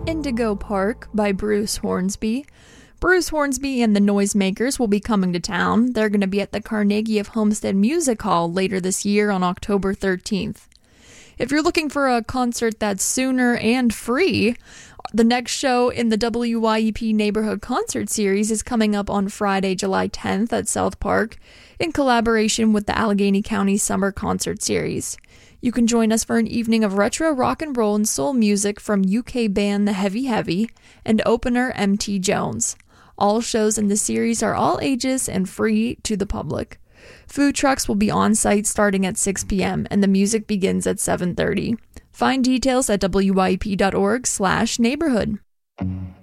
Indigo Park by Bruce Hornsby. Bruce Hornsby and the Noisemakers will be coming to town. They're going to be at the Carnegie of Homestead Music Hall later this year on October 13th. If you're looking for a concert that's sooner and free, the next show in the WYEP Neighborhood Concert Series is coming up on Friday, July 10th at South Park in collaboration with the Allegheny County Summer Concert Series. You can join us for an evening of retro rock and roll and soul music from UK band The Heavy Heavy and opener MT Jones. All shows in the series are all ages and free to the public. Food trucks will be on site starting at 6 p.m. and the music begins at 7:30. Find details at wyep.org/neighborhood.